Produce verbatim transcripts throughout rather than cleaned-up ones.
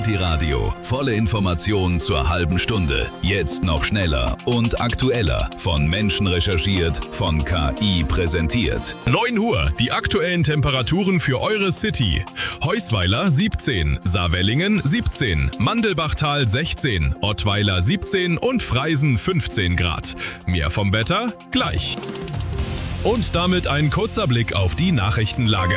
Die Radio. Volle Informationen zur halben Stunde. Jetzt noch schneller und aktueller. Von Menschen recherchiert, von K I präsentiert. neun Uhr. Die aktuellen Temperaturen für eure City. Heusweiler siebzehn, Saarwellingen siebzehn, Mandelbachtal sechzehn, Ottweiler siebzehn und Freisen fünfzehn Grad. Mehr vom Wetter gleich. Und damit ein kurzer Blick auf die Nachrichtenlage.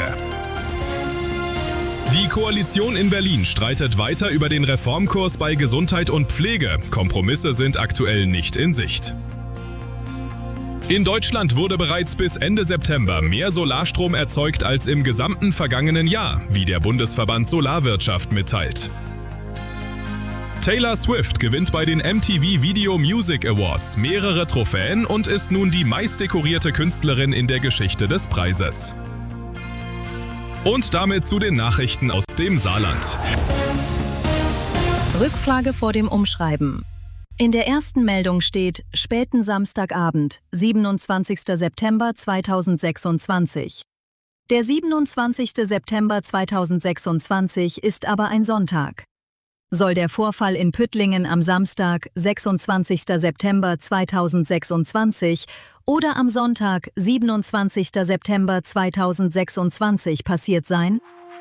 Die Koalition in Berlin streitet weiter über den Reformkurs bei Gesundheit und Pflege. Kompromisse sind aktuell nicht in Sicht. In Deutschland wurde bereits bis Ende September mehr Solarstrom erzeugt als im gesamten vergangenen Jahr, wie der Bundesverband Solarwirtschaft mitteilt. Taylor Swift gewinnt bei den M T V Video Music Awards mehrere Trophäen und ist nun die meistdekorierte Künstlerin in der Geschichte des Preises. Und damit zu den Nachrichten aus dem Saarland. Rückfrage vor dem Umschreiben. In der ersten Meldung steht späten Samstagabend, siebenundzwanzigster September zweitausendsechsundzwanzig. Der siebenundzwanzigster September zweitausendsechsundzwanzig ist aber ein Sonntag. Soll der Vorfall in Püttlingen am Samstag, sechsundzwanzigster September zweitausendsechsundzwanzig oder am Sonntag, siebenundzwanzigster September zweitausendsechsundzwanzig passiert sein?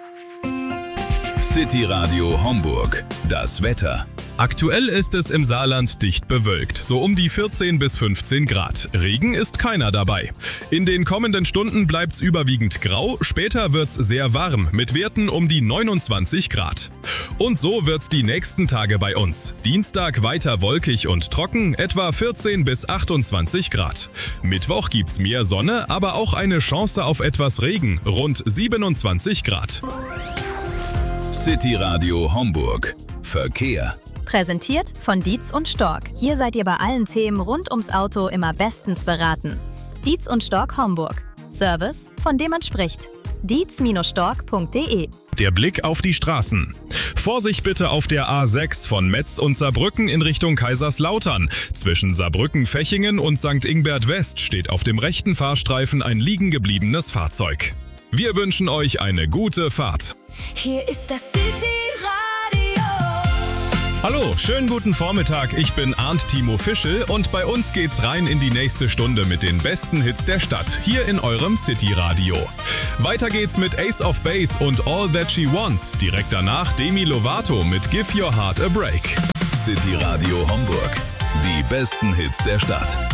City Radio Homburg. Das Wetter. Aktuell ist es im Saarland dicht bewölkt, so um die vierzehn bis fünfzehn Grad. Regen ist keiner dabei. In den kommenden Stunden bleibt's überwiegend grau, später wird's sehr warm, mit Werten um die neunundzwanzig Grad. Und so wird's die nächsten Tage bei uns. Dienstag weiter wolkig und trocken, etwa vierzehn bis achtundzwanzig Grad. Mittwoch gibt's mehr Sonne, aber auch eine Chance auf etwas Regen, rund siebenundzwanzig Grad. City Radio Homburg. Verkehr. Präsentiert von Dietz und Stork. Hier seid ihr bei allen Themen rund ums Auto immer bestens beraten. Dietz und Stork Homburg. Service, von dem man spricht. dietz Stork punkt de. Der Blick auf die Straßen. Vorsicht bitte auf der A sechs von Metz und Saarbrücken in Richtung Kaiserslautern. Zwischen Saarbrücken-Fechingen und Sankt Ingbert West steht auf dem rechten Fahrstreifen ein liegen gebliebenes Fahrzeug. Wir wünschen euch eine gute Fahrt. Hier ist das City Radio. Hallo, schönen guten Vormittag. Ich bin Arndt Timo Fischel und bei uns geht's rein in die nächste Stunde mit den besten Hits der Stadt, hier in eurem City Radio. Weiter geht's mit Ace of Base und All That She Wants. Direkt danach Demi Lovato mit Give Your Heart a Break. City Radio Homburg. Die besten Hits der Stadt.